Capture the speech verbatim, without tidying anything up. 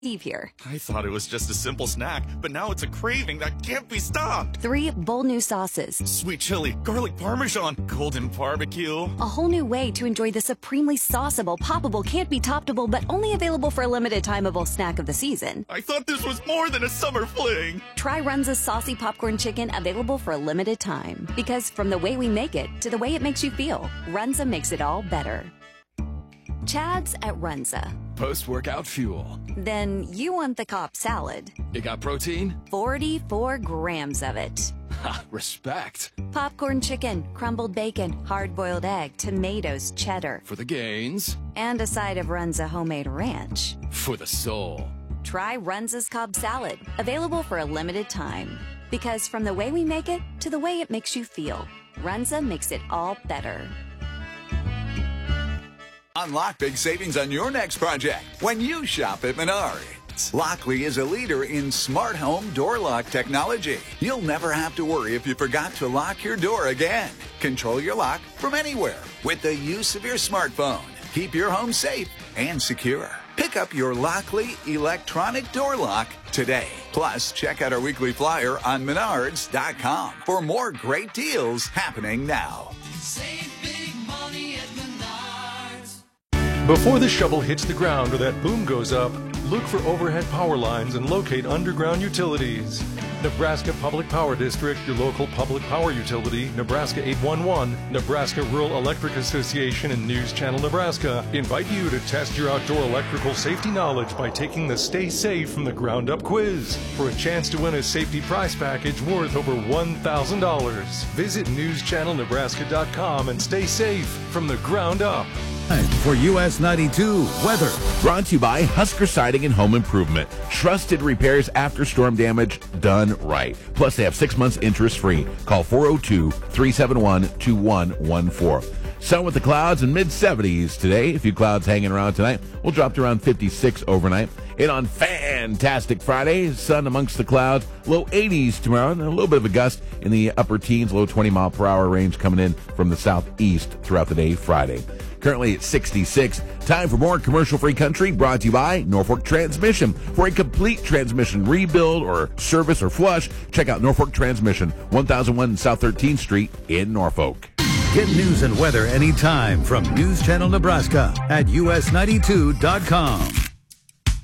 Steve here. I thought it was just a simple snack, but now it's a craving that can't be stopped. Three bold new sauces. Sweet chili, garlic parmesan, golden barbecue. A whole new way to enjoy the supremely sauceable, poppable, can't be toppable, but only available for a limited timeable snack of the season. I thought this was more than a summer fling. Try Runza's saucy popcorn chicken, available for a limited time. Because from the way we make it to the way it makes you feel, Runza makes it all better. Chad's at Runza. Post-workout fuel. Then you want the Cobb salad. You got protein? forty-four grams of it. Ha, respect. Popcorn chicken, crumbled bacon, hard-boiled egg, tomatoes, cheddar. For the gains. And a side of Runza homemade ranch. For the soul. Try Runza's Cobb salad, available for a limited time. Because from the way we make it to the way it makes you feel, Runza makes it all better. Unlock big savings on your next project when you shop at Menards. Lockley is a leader in smart home door lock technology. You'll never have to worry if you forgot to lock your door again. Control your lock from anywhere with the use of your smartphone. Keep your home safe and secure. Pick up your Lockley electronic door lock today. Plus, check out our weekly flyer on menards dot com for more great deals happening now. Save big money at Menards. Before the shovel hits the ground or that boom goes up, look for overhead power lines and locate underground utilities. Nebraska Public Power District, your local public power utility, Nebraska eight one one, Nebraska Rural Electric Association, and News Channel Nebraska invite you to test your outdoor electrical safety knowledge by taking the Stay Safe from the Ground Up quiz for a chance to win a safety prize package worth over one thousand dollars. Visit news channel nebraska dot com and stay safe from the ground up. For U S ninety-two weather. Brought to you by Husker Siding and Home Improvement. Trusted repairs after storm damage done right. Plus, they have six months interest free. Call four oh two, three seven one, two one one four. Sun with the clouds in mid seventies today. A few clouds hanging around tonight. We'll drop to around fifty-six overnight. And on Fantastic Friday, sun amongst the clouds. Low eighties tomorrow. And a little bit of a gust in the upper teens. Low twenty mile per hour range coming in from the southeast throughout the day Friday. Currently at sixty-six. Time for more commercial-free country, brought to you by Norfolk Transmission. For a complete transmission rebuild or service or flush, check out Norfolk Transmission, one thousand one South thirteenth Street in Norfolk. Get news and weather anytime from News Channel Nebraska at U S ninety-two dot com.